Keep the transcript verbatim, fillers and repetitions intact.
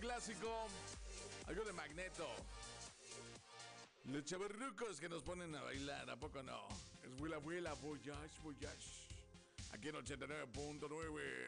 clásico. Algo de Magneto. Los chavorrucos que nos ponen a bailar, ¿a poco no? Es vuela, vuela, voyage, voyage. Aquí en ochenta y nueve punto nueve.